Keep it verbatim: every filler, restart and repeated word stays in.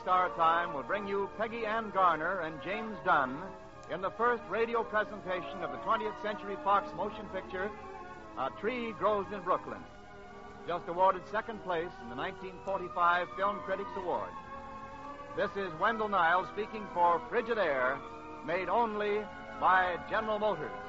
next hour time will bring you Peggy Ann Garner and James Dunn in the first radio presentation of the twentieth Century Fox motion picture, A Tree Grows in Brooklyn, just awarded second place in the nineteen forty-five Film Critics Award. This is Wendell Niles speaking for Frigidaire, made only by General Motors.